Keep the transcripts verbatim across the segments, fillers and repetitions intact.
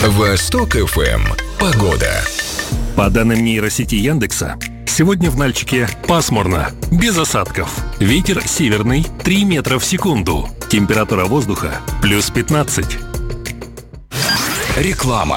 Восток эф эм. Погода. По данным нейросети Яндекса, сегодня в Нальчике пасмурно, без осадков. Ветер северный три метра в секунду. Температура воздуха плюс пятнадцать. Реклама.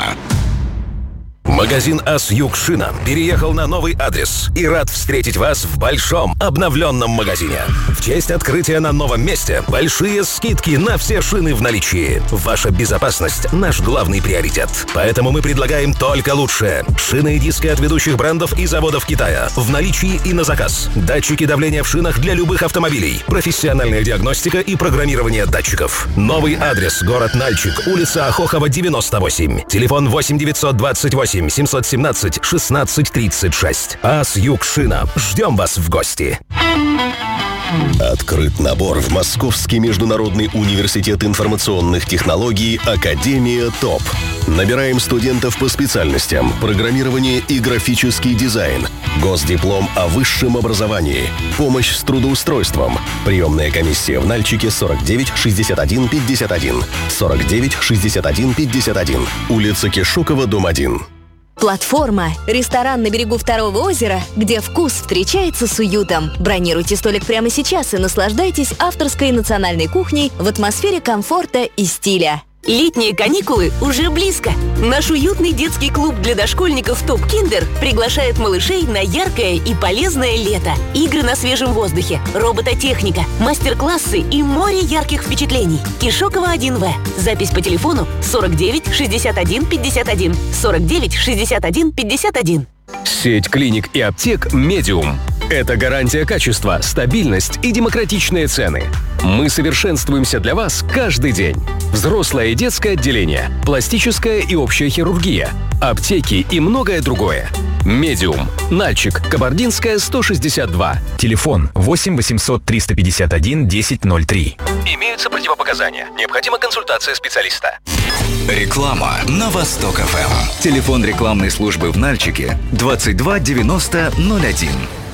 Магазин «Асьюг Шина» переехал на новый адрес и рад встретить вас в большом обновленном магазине. В честь открытия на новом месте большие скидки на все шины в наличии. Ваша безопасность – наш главный приоритет. Поэтому мы предлагаем только лучшее. Шины и диски от ведущих брендов и заводов Китая в наличии и на заказ. Датчики давления в шинах для любых автомобилей. Профессиональная диагностика и программирование датчиков. Новый адрес – город Нальчик, улица Ахохова, девяносто восемь. Телефон восемь девятьсот двадцать восемь семьсот семнадцать шестнадцать тридцать шесть. «Асьюг Шина». Ждем вас в гости. Открыт набор в Московский международный университет информационных технологий «Академия ТОП». Набираем студентов по специальностям программирование и графический дизайн, госдиплом о высшем образовании, помощь с трудоустройством. Приемная комиссия в Нальчике сорок девять шестьдесят один пятьдесят один, сорок девять шестьдесят один пятьдесят один, улица Кишукова, дом один. Платформа – ресторан на берегу Второго озера, где вкус встречается с уютом. Бронируйте столик прямо сейчас и наслаждайтесь авторской национальной кухней в атмосфере комфорта и стиля. Летние каникулы уже близко. Наш уютный детский клуб для дошкольников «Топ Киндер» приглашает малышей на яркое и полезное лето. Игры на свежем воздухе, робототехника, мастер-классы и море ярких впечатлений. Кишокова один вэ. Запись по телефону сорок девять шестьдесят один пятьдесят один, сорок девять шестьдесят один пятьдесят один. Сеть клиник и аптек «Медиум». Это гарантия качества, стабильность и демократичные цены. Мы совершенствуемся для вас каждый день. Взрослое и детское отделение, пластическая и общая хирургия, аптеки и многое другое. «Медиум». Нальчик, Кабардинская, сто шестьдесят два. Телефон восемь восемьсот триста пятьдесят один десять ноль три. Имеются противопоказания. Необходима консультация специалиста. Реклама на Восток эф эм. Телефон рекламной службы в Нальчике двадцать два девяносто ноль один.